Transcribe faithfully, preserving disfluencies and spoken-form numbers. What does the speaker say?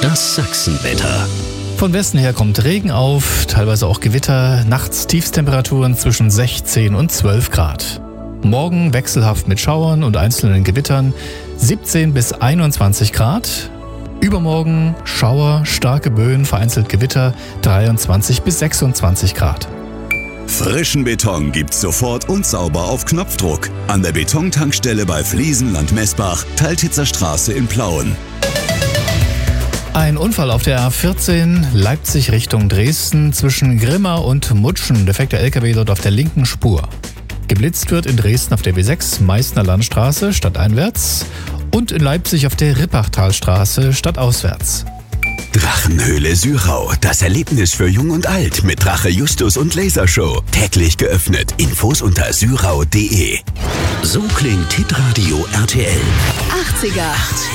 Das Sachsenwetter. Von Westen her kommt Regen auf, teilweise auch Gewitter, nachts Tiefstemperaturen zwischen sechzehn und zwölf Grad. Morgen wechselhaft mit Schauern und einzelnen Gewittern, siebzehn bis einundzwanzig Grad. Übermorgen Schauer, starke Böen, vereinzelt Gewitter, dreiundzwanzig bis sechsundzwanzig Grad. Frischen Beton gibt's sofort und sauber auf Knopfdruck. An der Betontankstelle bei Fliesenland Messbach, Teiltitzer Straße in Plauen. Ein Unfall auf der A vierzehn, Leipzig Richtung Dresden, zwischen Grimma und Mutschen. Defekter L K W dort auf der linken Spur. Geblitzt wird in Dresden auf der B sechs, Meißner Landstraße, stadteinwärts. Und in Leipzig auf der Rippachtalstraße, stadtauswärts. Drachenhöhle Sürau, das Erlebnis für Jung und Alt mit Drache Justus und Lasershow. Täglich geöffnet. Infos unter sürau punkt de. So klingt Hitradio R T L. achtziger.